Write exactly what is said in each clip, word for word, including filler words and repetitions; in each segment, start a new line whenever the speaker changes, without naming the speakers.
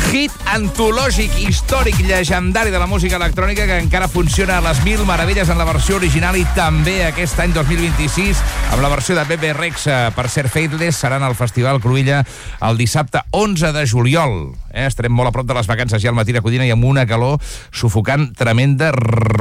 hit antològic, històric, llegendari de la música electrònica que encara funciona a les mil meravelles en la versió original i també aquest any dos mil vint-i-sis amb la versió de Bebe Rexha. Per ser Faithless seran al Festival Cruïlla el dissabte onze de juliol. Eh? Estarem molt a prop de les vacances ja al matí a Codina i amb una calor sufocant tremenda,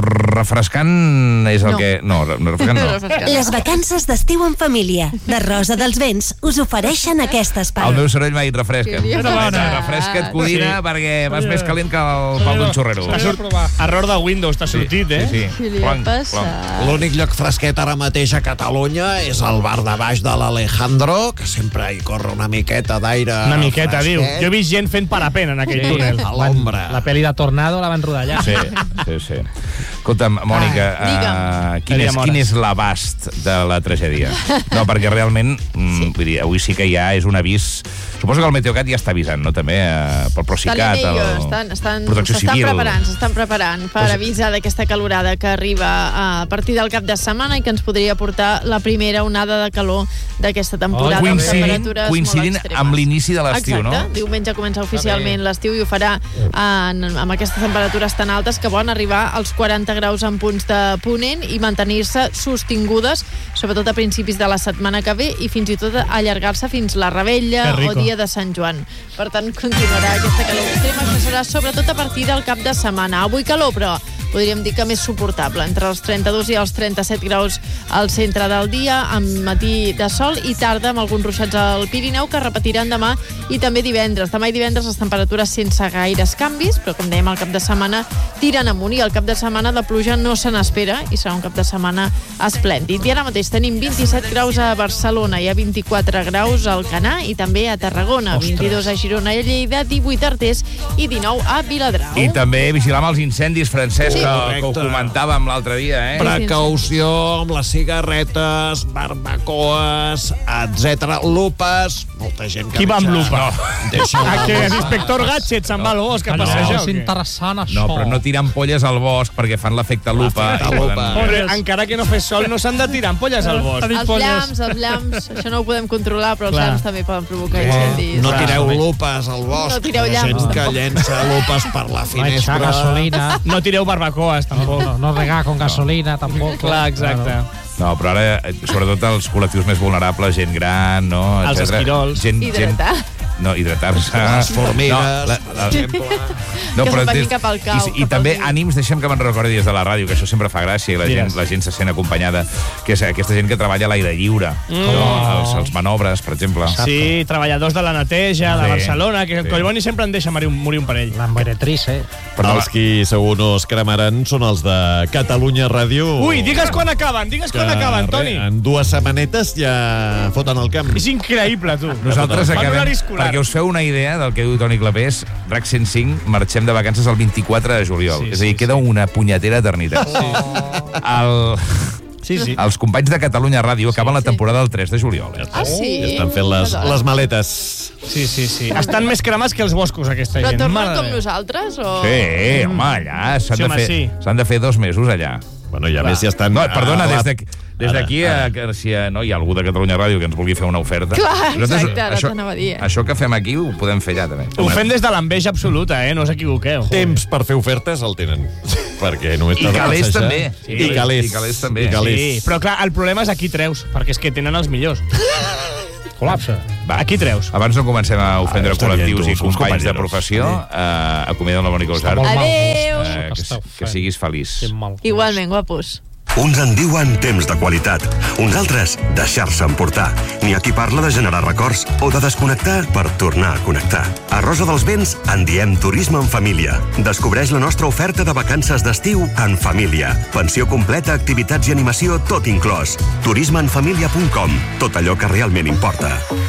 refrescant és el
no.
que... No, refrescant no.
Les vacances d'estiu en família de Rosa dels Vents us ofereixen aquest espai.
El meu cervell m'ha dit refresca. Refresca't, Codina, sí. perquè vas més calent que el pal d'un xorrero.
Error de Windows, t'ha sortit, eh?
Sí, sí.
Què li ha passat?
L'únic lloc fresquet ara mateix a Catalunya és el bar de baix de l'Alejandro, que sempre hi corre una miqueta d'aire
Una miqueta,
fresquet.
diu. Jo he vist gent fent parapent en aquell túnel.
A l'ombra.
La pel·li de Tornado la van rodar allà.
Sí, sí, sí. Escolta'm, Mònica,
Ah,
uh, quin, és, quin és l'abast de la tragèdia? No, perquè realment, mm,
Sí.
vull dir, avui sí que ja és un avís... Suposo que el Meteocat ja està avisant, no?, també, uh, pel Procicat,
el...
el...
estan, estan,
Protecció
s'estan
Civil.
preparant, s'estan preparant per avisar d'aquesta calorada que arriba a partir del cap de setmana i que ens podria portar la primera onada de calor d'aquesta temporada.
Oh, coincidint,
amb temperatures
coincidint
molt extremes.
amb l'inici de l'estiu, no?
Exacte, diumenge comença oficialment l'estiu i ho farà en, amb aquestes temperatures tan altes que poden arribar als quaranta graus en punts de Ponent i mantenir-se sostingudes, sobretot a principis de la setmana que ve i fins i tot allargar-se fins la Rebella o dia de Sant Joan. Per tant, continuarà aquesta calor extrema que serà sobretot a partir del cap de setmana. Avui calor, però podríem dir que més suportable, entre els trenta-dos i els trenta-set graus al centre del dia, amb matí de sol i tarda amb alguns ruixats al Pirineu que repetiran demà i també divendres. Demà i divendres les temperatures sense gaires canvis, però com dèiem, el cap de setmana tiren amunt i el cap de setmana de pluja no se n'espera i serà un cap de setmana esplèndid. I ara mateix tenim vint-i-set graus a Barcelona, hi ha vint-i-quatre graus al Canà i també a Tarragona, Ostres. vint-i-dos a Girona i a Lleida, divuit a Artés i dinou a Viladrau.
I també vigilar amb els incendis, Francesc,
Sí.
que, que ho comentàvem l'altre dia, eh?
Precaució amb les cigarretes, barbacoes, etcètera. Lupes, molta gent que...
Qui va amb lupa?
Deixa
A que l'inspector Gadget se'n va al bosc a
No,
passejar?
és interessant, això.
No, però no tirar ampolles al bosc perquè fan l'efecte lupa.
L'efecte
i
lupa.
poden-
Hombre, encara que no fes sol, no s'han de tirar ampolles al bosc.
Els llams, els llams, això no ho podem controlar, però els
Clar.
llams també poden provocar incendis.
No tireu lupes al bosc.
No tireu
Hi ha
llamps,
gent que
tampoc.
llença lupes per la
No echar
finestra.
gasolina.
No tireu barbacoes, tampoc.
No, no regar con gasolina, tampoc.
Clar, exacte.
No, però ara, eh, sobretot els col·lectius més vulnerables, gent gran, no?
Els
etcètera.
esquirols.
Gent,
Hidratar.
Gent, no, hidratar-se.
Les formigues,
No, la, la,
per exemple.
no,
Que se'n vagin
des-
cap al cau,
I, i
cap
també
al riu.
ànims, deixem que me'n recordi des de la ràdio, que això sempre fa gràcia i la gent,
Digues.
la gent se sent acompanyada, que és aquesta gent que treballa a l'aire lliure, no? els, els manobres, per exemple.
Sí, treballadors de la neteja, de
Sí,
Barcelona, que
sí.
Collboni sempre en deixa morir un, morir un parell.
La meretrice.
Però els qui segur no es cremaran són els de Catalunya Ràdio.
Ui, digues quan acaben, digues quan acaben, Toni.
En dues setmanetes ja foten el camp.
És increïble, tu.
Nosaltres
Fan
acabem,
horari escolar.
perquè us feu una idea del que diu Toni Clapés, RAC cent cinc, marxem de vacances el vint-i-quatre de juliol.
Sí,
és a dir,
sí,
queda
sí.
una punyetera eternitat. Sí. El,
Sí, sí.
els companys de Catalunya Ràdio acaben la temporada el tres de juliol. Eh?
Ah, sí?
Estan fent les, les maletes.
Sí, sí, sí. Estan més cremats que els boscos, aquesta
Però
gent.
tornen
Mare
com
de Déu.
nosaltres? O...
Sí, home, allà s'han
Sí,
de,
home,
fer,
sí.
s'han de fer dos mesos allà.
Bueno, i a més ja estan...
No, perdona,
a la-
des d'aquí des d'aquí a, que si eh, no, hi ha algú de Catalunya Ràdio que ens vulgui fer una oferta.
Clar,
Nosaltres,
exacte, ara
això,
t'anava a dir.
això que fem aquí ho podem fer allà, també.
Ho fem des de l'enveja absoluta, eh? No us equivoqueu.
Temps per fer ofertes el tenen. Perquè només
I
t'has de
calés
passejar.
també.
Sí. I calés.
I calés també.
I calés.
Sí, però clar, el problema és aquí treus, perquè és que tenen els millors.
Col·lapse.
Va,
Aquí treus.
Abans no comencem a ofendre
Ah, està bien,
col·lectius
tu,
i
som
companys de
compañeros.
professió, eh, acomiada'm la Mònica Usart.
Molt mal
Adéu.
gust,
Eh,
això
que,
esteu
que
fent.
siguis feliç.
Quin mal gust.
Igualment, guapos.
Uns en diuen temps de qualitat, uns altres deixar-se emportar. N'hi ha qui parla de generar records o de desconnectar per tornar a connectar. A Rosa dels Vents en diem turisme en família. Descobreix la nostra oferta de vacances d'estiu en família. Pensió completa, activitats i animació, tot inclòs. turisme en família punt com. Tot allò que realment importa.